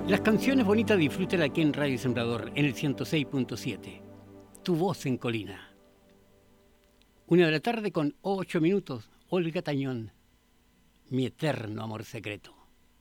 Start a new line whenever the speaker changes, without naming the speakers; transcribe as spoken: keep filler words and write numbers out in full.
Las canciones bonitas disfrútala aquí en Radio Sembrador, en el ciento seis punto siete. Tu voz en colina. Una de la tarde con ocho minutos. Olga Tañón. Mi eterno amor secreto.